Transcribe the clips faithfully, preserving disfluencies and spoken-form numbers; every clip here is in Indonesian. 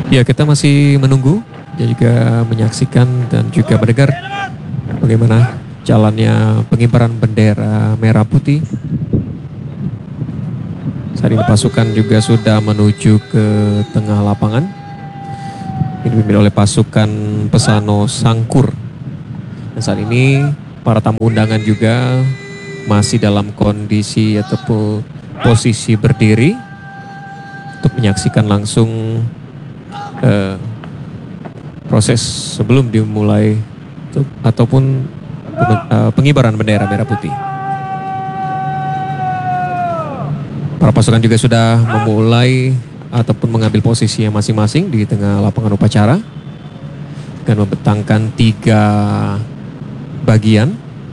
Ya, kita masih menunggu dan juga menyaksikan dan juga mendengar bagaimana jalannya pengibaran bendera merah putih. Saat ini pasukan juga sudah menuju ke tengah lapangan. Ini dipimpin oleh pasukan Pesano Sangkur. Dan saat ini para tamu undangan juga masih dalam kondisi ataupun posisi berdiri untuk menyaksikan langsung uh, proses sebelum dimulai ataupun uh, pengibaran bendera merah putih. Para pasukan juga sudah memulai ataupun mengambil posisi masing-masing di tengah lapangan upacara dengan membentangkan tiga bagian.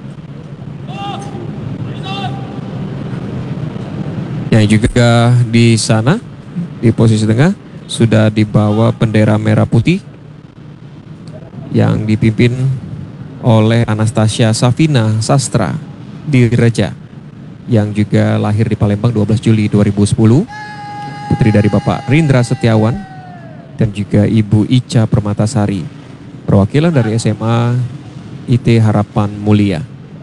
Yang juga di sana di posisi tengah sudah dibawa bendera merah putih yang dipimpin oleh Anastasia Safina Sastra Direja yang juga lahir di Palembang dua belas Juli dua ribu sepuluh, putri dari Bapak Rindra Setiawan dan juga Ibu Ica Permatasari, perwakilan dari S M A I T Harapan Mulia.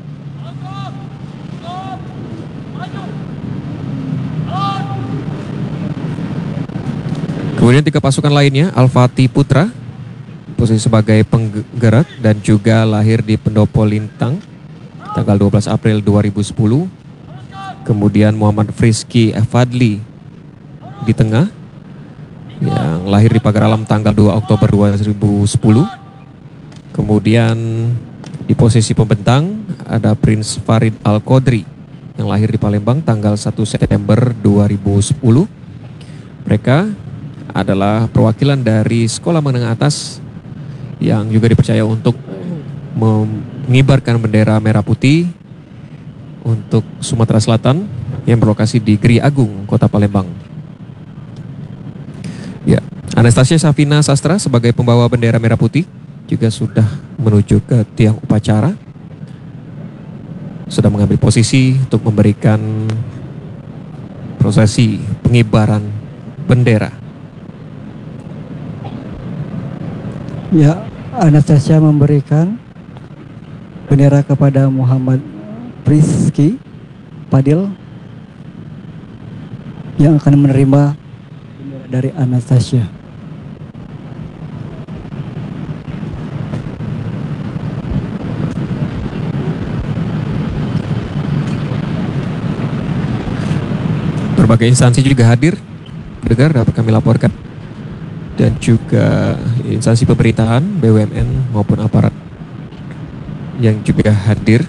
Kemudian tiga pasukan lainnya, Al-Fatih Putra posisi sebagai penggerak dan juga lahir di Pendopo Lintang tanggal dua belas April dua ribu sepuluh. Kemudian Muhammad Frizky Fadli di tengah yang lahir di Pagar Alam tanggal dua Oktober dua ribu sepuluh. Kemudian di posisi pembentang ada Prince Farid Al-Qodri yang lahir di Palembang tanggal satu September dua ribu sepuluh. Mereka adalah perwakilan dari sekolah menengah atas yang juga dipercaya untuk mengibarkan bendera merah putih untuk Sumatera Selatan yang berlokasi di Geri Agung, Kota Palembang. Ya, Anastasia Safina Sastra sebagai pembawa bendera merah putih juga sudah menuju ke tiang upacara, sudah mengambil posisi untuk memberikan prosesi pengibaran bendera. Ya, Anastasia memberikan bendera kepada Muhammad Frizky Fadil yang akan menerima bendera dari Anastasia. Berbagai instansi juga hadir, dengar dapat kami laporkan, dan juga instansi pemerintahan, B U M N maupun aparat yang juga hadir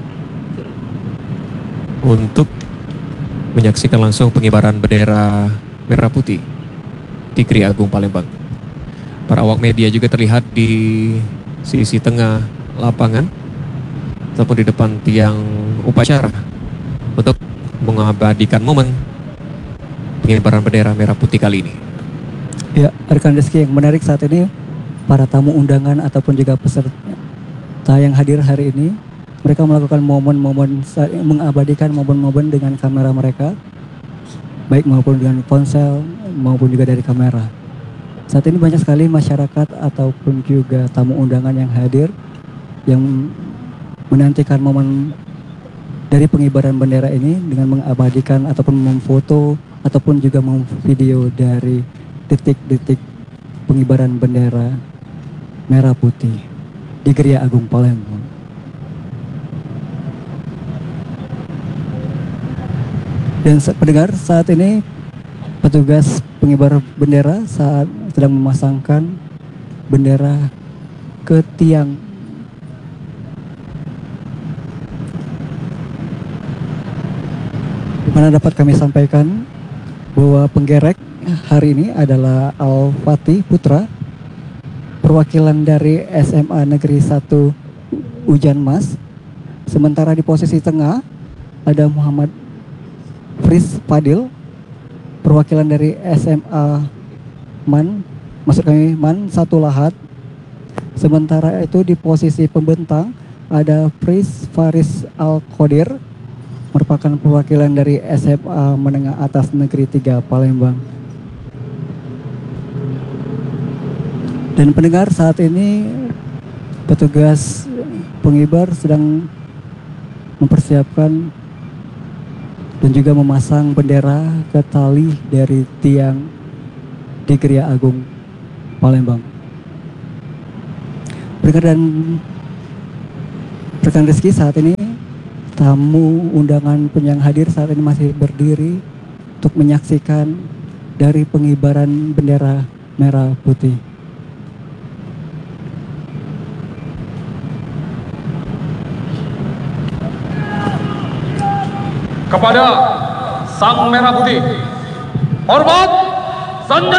untuk menyaksikan langsung pengibaran bendera merah putih di Geri Agung Palembang. Para awak media juga terlihat di sisi tengah lapangan ataupun di depan tiang upacara untuk mengabadikan momen pengibaran bendera merah putih kali ini. Ya, rekan Rizky, yang menarik saat ini para tamu undangan ataupun juga peserta yang hadir hari ini, mereka melakukan momen-momen, mengabadikan momen-momen dengan kamera mereka, baik maupun dengan ponsel maupun juga dari kamera. Saat ini banyak sekali masyarakat ataupun juga tamu undangan yang hadir yang menantikan momen dari pengibaran bendera ini dengan mengabadikan ataupun memfoto ataupun juga memvideo dari detik-detik pengibaran bendera merah putih di Geri Agung Palembang. Dan pendengar, saat ini petugas pengibar bendera saat sedang memasangkan bendera ke tiang di mana dapat kami sampaikan bahwa penggerek hari ini adalah Al-Fatih Putra, perwakilan dari S M A Negeri satu Ujan Mas. Sementara di posisi tengah ada Muhammad Fris Fadil, perwakilan dari S M A Man, maksud kami Man satu Lahat. Sementara itu di posisi pembentang ada Pris Faris Al-Qodir, merupakan perwakilan dari S M A Menengah Atas Negeri tiga Palembang. Dan pendengar, saat ini petugas pengibar sedang mempersiapkan dan juga memasang bendera ke tali dari tiang di Geria Agung Palembang. Pendengar dan rekan Rizky, saat ini tamu undangan pun yang hadir saat ini masih berdiri untuk menyaksikan dari pengibaran bendera merah putih. Kepada Sang Merah Putih, hormat, senjata.